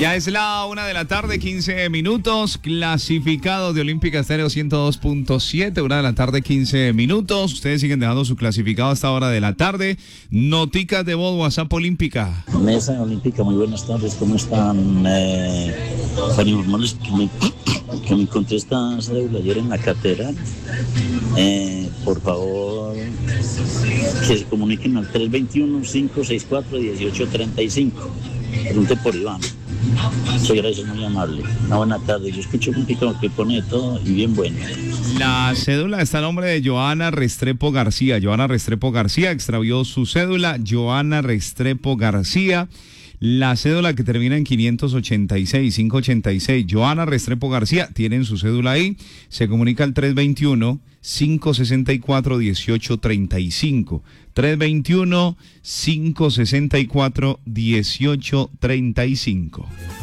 Ya es la 1:15 p.m, clasificado de Olímpica Estéreo 102.7, 1:15 p.m. Ustedes siguen dejando su clasificado a esta hora de la tarde. Noticas de voz, WhatsApp Olímpica. Mesa Olímpica, muy buenas tardes, ¿cómo están? Para informarles que me encontré esta cédula ayer en la catedral. Por favor, que se comuniquen al 321-564-1835. Pregunte por Iván. Muchas gracias, muy amable. Una buena tarde. Yo escucho un poquito que pone de todo y bien bueno. La cédula está a nombre de Joana Restrepo García. Joana Restrepo García extravió su cédula. Joana Restrepo García. La cédula que termina en 586. Joana Restrepo García, tienen su cédula ahí. Se comunica al 321-564-1835. 321-564-1835.